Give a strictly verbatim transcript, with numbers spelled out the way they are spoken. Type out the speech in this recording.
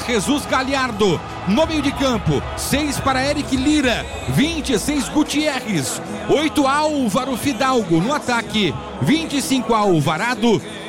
Jesus Galhardo. No meio de campo, seis para Eric Lira, vinte e seis Gutierrez, oito Álvaro Fidalgo. No ataque, vinte e cinco Alvarado,